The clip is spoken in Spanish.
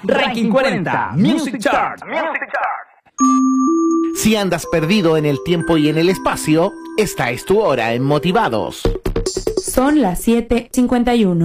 Ranking 40 Music Chart. Si andas perdido en el tiempo y en el espacio, esta es tu hora en Motivados. Son las 7:51.